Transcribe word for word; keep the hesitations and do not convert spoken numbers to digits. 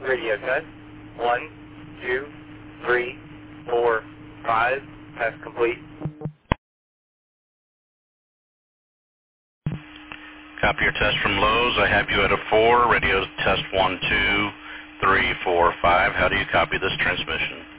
Radio test. One, two, three, four, five. Test complete. Copy your test from Lowe's. I have you at a four. Radio test one, two, three, four, five. How do you copy this transmission?